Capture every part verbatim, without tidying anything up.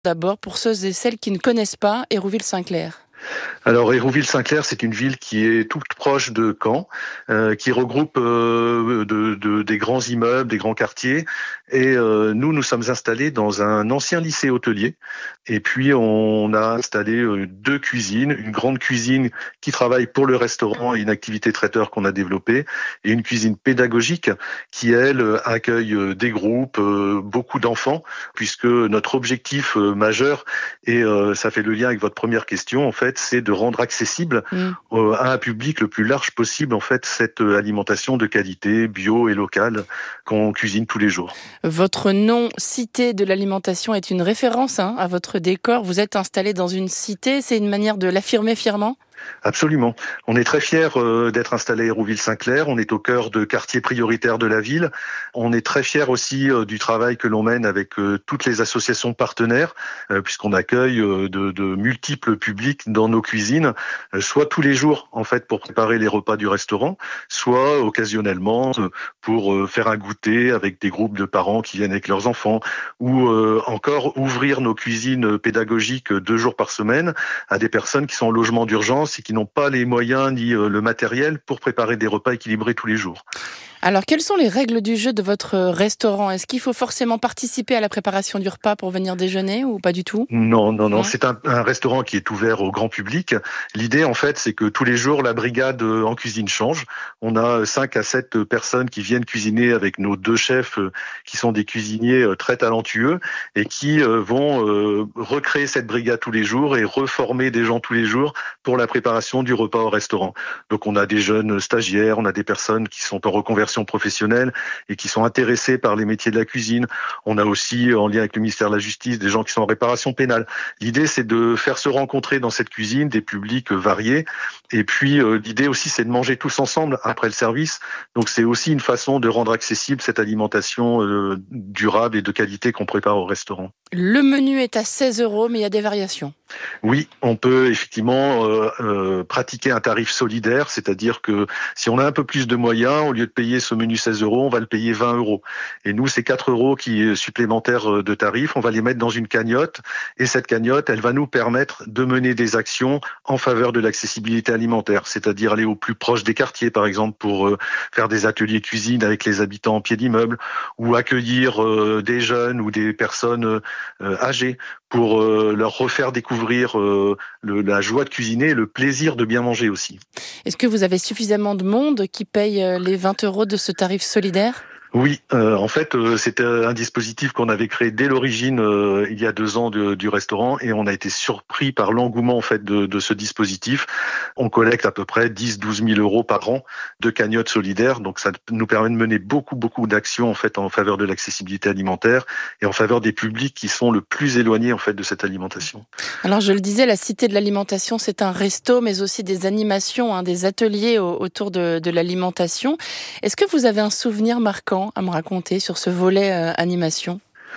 D'abord, pour ceux et celles qui ne connaissent pas Hérouville-Saint-Clair. Alors Hérouville-Saint-Clair, c'est une ville qui est toute proche de Caen, euh, qui regroupe euh, de, de, des grands immeubles, des grands quartiers. Et euh, nous, nous sommes installés dans un ancien lycée hôtelier. Et puis, on a installé euh, deux cuisines, une grande cuisine qui travaille pour le restaurant et une activité traiteur qu'on a développée, et une cuisine pédagogique qui, elle, accueille euh, des groupes, euh, beaucoup d'enfants, puisque notre objectif euh, majeur, et euh, ça fait le lien avec votre première question, en fait, c'est de rendre accessible mmh. euh, à un public le plus large possible en fait cette alimentation de qualité, bio et locale qu'on cuisine tous les jours. Votre nom Cité de l'alimentation est une référence hein, à votre décor. Vous êtes installé dans une cité, c'est une manière de l'affirmer fièrement ? Absolument. On est très fiers euh, d'être installé à Hérouville-Saint-Clair. On est au cœur de quartiers prioritaires de la ville. On est très fiers aussi euh, du travail que l'on mène avec euh, toutes les associations partenaires, euh, puisqu'on accueille euh, de, de multiples publics dans nos cuisines, euh, soit tous les jours en fait pour préparer les repas du restaurant, soit occasionnellement euh, pour euh, faire un goûter avec des groupes de parents qui viennent avec leurs enfants, ou euh, encore ouvrir nos cuisines pédagogiques deux jours par semaine à des personnes qui sont en logement d'urgence et qui n'ont pas les moyens ni le matériel pour préparer des repas équilibrés tous les jours. Alors, quelles sont les règles du jeu de votre restaurant ? Est-ce qu'il faut forcément participer à la préparation du repas pour venir déjeuner ou pas du tout ? Non, non, non. Ouais. C'est un, un restaurant qui est ouvert au grand public. L'idée, en fait, c'est que tous les jours, la brigade en cuisine change. On a cinq à sept personnes qui viennent cuisiner avec nos deux chefs qui sont des cuisiniers très talentueux et qui vont recréer cette brigade tous les jours et reformer des gens tous les jours pour la préparation du repas au restaurant. Donc, on a des jeunes stagiaires, on a des personnes qui sont en reconversion professionnels et qui sont intéressés par les métiers de la cuisine. On a aussi, en lien avec le ministère de la Justice, des gens qui sont en réparation pénale. L'idée, c'est de faire se rencontrer dans cette cuisine des publics variés. Et puis, euh, l'idée aussi, c'est de manger tous ensemble après le service. Donc, c'est aussi une façon de rendre accessible cette alimentation euh, durable et de qualité qu'on prépare au restaurant. Le menu est à seize euros, mais il y a des variations. Oui, on peut effectivement euh, euh, pratiquer un tarif solidaire, c'est-à-dire que si on a un peu plus de moyens, au lieu de payer ce menu seize euros, on va le payer vingt euros. Et nous, c'est quatre euros qui est supplémentaire de tarif, on va les mettre dans une cagnotte, et cette cagnotte, elle va nous permettre de mener des actions en faveur de l'accessibilité alimentaire, c'est-à-dire aller au plus proche des quartiers, par exemple, pour euh, faire des ateliers cuisine avec les habitants en pied d'immeuble, ou accueillir euh, des jeunes ou des personnes euh, âgées pour euh, leur refaire découvrir euh, le, la joie de cuisiner et le plaisir de bien manger aussi. Est-ce que vous avez suffisamment de monde qui paye les vingt euros de ce tarif solidaire ? Oui, euh, en fait, euh, c'était un dispositif qu'on avait créé dès l'origine, euh, il y a deux ans de, du restaurant, et on a été surpris par l'engouement en fait de, de ce dispositif. On collecte à peu près dix à douze mille euros par an de cagnottes solidaires, donc ça nous permet de mener beaucoup, beaucoup d'actions en fait en faveur de l'accessibilité alimentaire et en faveur des publics qui sont le plus éloignés en fait de cette alimentation. Alors, je le disais, la Cité de l'alimentation, c'est un resto, mais aussi des animations, hein, des ateliers au, autour de, de l'alimentation. Est-ce que vous avez un souvenir marquant à me raconter sur ce volet euh, animation ?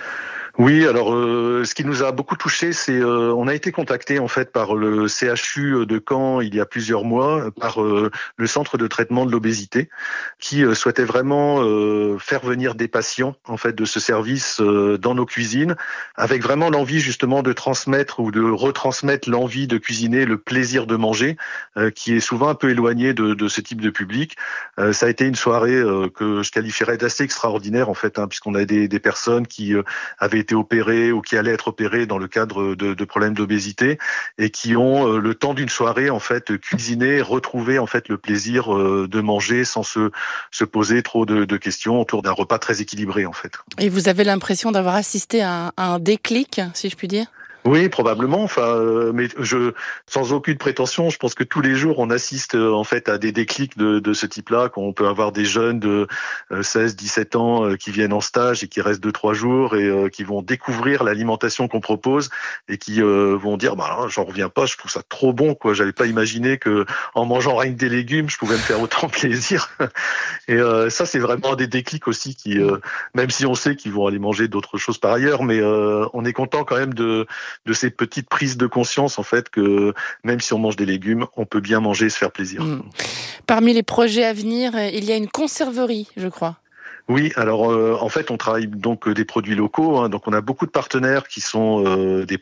Oui, alors euh, ce qui nous a beaucoup touché, c'est euh, on a été contacté en fait par le C H U de Caen il y a plusieurs mois, par euh, le centre de traitement de l'obésité, qui euh, souhaitait vraiment euh, faire venir des patients en fait de ce service euh, dans nos cuisines, avec vraiment l'envie justement de transmettre ou de retransmettre l'envie de cuisiner, le plaisir de manger, euh, qui est souvent un peu éloigné de, de ce type de public. Euh, ça a été une soirée euh, que je qualifierais d'assez extraordinaire en fait, hein, puisqu'on a des, des personnes qui euh, avaient été opérés ou qui allaient être opérés dans le cadre de, de problèmes d'obésité et qui ont euh, le temps d'une soirée en fait cuisiné, retrouvé en fait le plaisir euh, de manger sans se se poser trop de, de questions autour d'un repas très équilibré en fait. Et vous avez l'impression d'avoir assisté à un, à un déclic, si je puis dire ? Oui, probablement. Enfin, euh, mais je, sans aucune prétention, je pense que tous les jours on assiste euh, en fait à des déclics de, de ce type-là. Quand on peut avoir des jeunes de euh, seize, dix-sept ans euh, qui viennent en stage et qui restent deux, trois jours et euh, qui vont découvrir l'alimentation qu'on propose et qui euh, vont dire, bah, là, j'en reviens pas, je trouve ça trop bon, quoi. J'avais pas imaginé que en mangeant rien que des légumes, je pouvais me faire autant plaisir. Et euh, ça, c'est vraiment des déclics aussi qui, euh, même si on sait qu'ils vont aller manger d'autres choses par ailleurs, mais euh, on est content quand même de de ces petites prises de conscience en fait que même si on mange des légumes, on peut bien manger et se faire plaisir. Mmh. Parmi les projets à venir, il y a une conserverie, je crois. Oui, alors euh, en fait on travaille donc des produits locaux, hein, donc on a beaucoup de partenaires qui sont euh, des